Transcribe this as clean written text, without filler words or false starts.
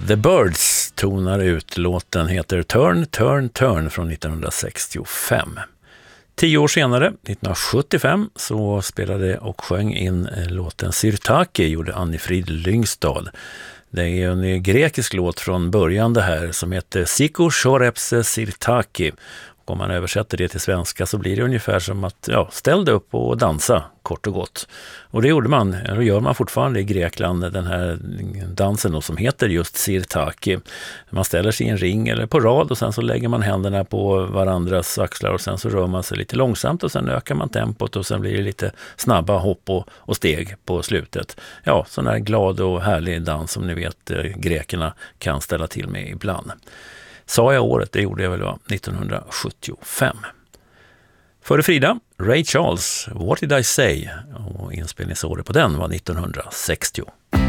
The Birds tonar ut. Låten heter Turn, Turn, Turn från 1965. 10 år senare, 1975, så spelade och sjöng in låten Sirtaki, gjorde Anni-Frid Lyngstad. Det är en grekisk låt från början det här som heter Siko Shorepse Sirtaki. Om man översätter det till svenska så blir det ungefär som att ställ dig upp och dansa, kort och gott. Och det gjorde man, och gör man fortfarande i Grekland, den här dansen då, som heter just Sirtaki. Man ställer sig i en ring eller på rad och sen så lägger man händerna på varandras axlar och sen så rör man sig lite långsamt och sen ökar man tempot och sen blir det lite snabba hopp och steg på slutet. Ja, sån här glad och härlig dans som ni vet grekerna kan ställa till med ibland. Sa jag året, det gjorde jag väl 1975. Före Frida, Ray Charles, What Did I Say? Och inspelningsåret på den var 1960.